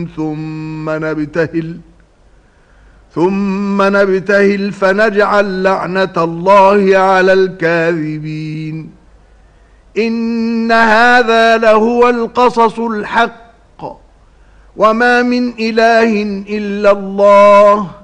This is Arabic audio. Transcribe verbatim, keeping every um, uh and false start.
ثم نبتهل ثم نبتهل فنجعل لعنة الله على الكاذبين إن هذا لهو القصص الحق وما من إله إلا الله